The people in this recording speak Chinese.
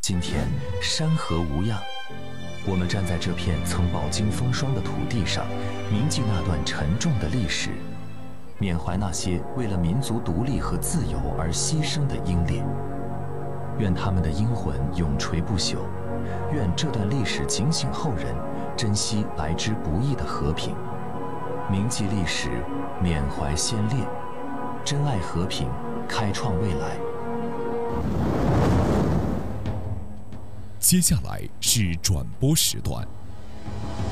今天山河无恙，我们站在这片曾饱经风霜的土地上，铭记那段沉重的历史，缅怀那些为了民族独立和自由而牺牲的英烈。愿他们的英魂永垂不朽，愿这段历史警醒后人珍惜来之不易的和平。铭记历史，缅怀先烈，珍爱和平，开创未来。 接下来是转播时段。